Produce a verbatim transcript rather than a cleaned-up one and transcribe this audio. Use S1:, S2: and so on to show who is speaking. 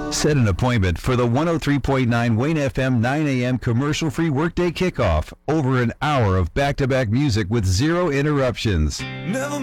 S1: Set an appointment for the one oh three point nine Wayne F M nine a.m. commercial-free workday kickoff. Over an hour of back-to-back music with zero interruptions.
S2: Never